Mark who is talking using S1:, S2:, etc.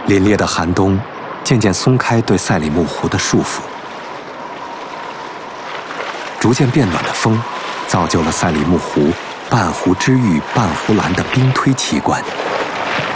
S1: 凛冽的寒冬渐渐松开对赛里木湖的束缚，逐渐变暖的风造就了赛里木湖半湖之玉半湖蓝的冰推奇观。